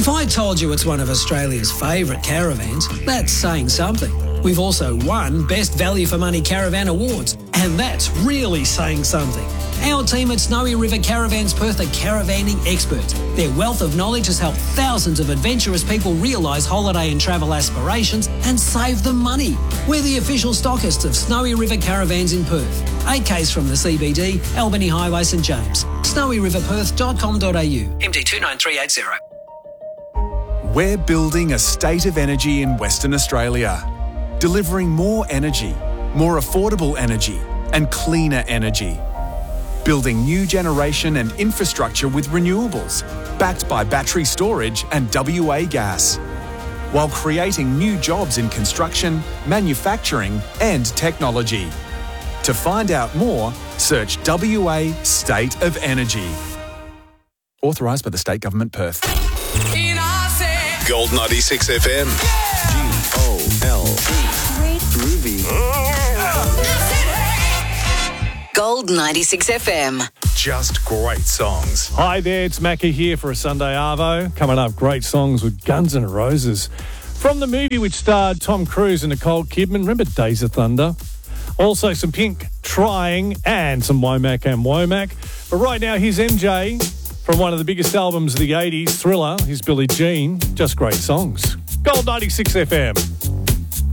I told you it's one of Australia's favourite caravans, that's saying something. We've also won Best Value for Money Caravan Awards, and that's really saying something. Our team at Snowy River Caravans Perth are caravanning experts. Their wealth of knowledge has helped thousands of adventurous people realise holiday and travel aspirations and save them money. We're the official stockists of Snowy River Caravans in Perth. 8Ks from the CBD, Albany Highway, St James. snowyriverperth.com.au. MD 29380. We're building a state of energy in Western Australia, delivering more energy, more affordable energy and cleaner energy. Building new generation and infrastructure with renewables, backed by battery storage and WA gas, while creating new jobs in construction, manufacturing and technology. To find out more, search WA State of Energy. Authorised by the State Government, Perth. Gold 96 FM. GOLD. Great groovy. Gold 96 FM. Just great songs. Hi there, it's Macca here for a Sunday Arvo. Coming up, great songs with Guns N' Roses. From the movie which starred Tom Cruise and Nicole Kidman. Remember Days of Thunder? Also some Pink, Trying, and some Womack and Womack. But right now, here's MJ from one of the biggest albums of the 80s, Thriller. Here's Billie Jean. Just great songs. Gold 96 FM.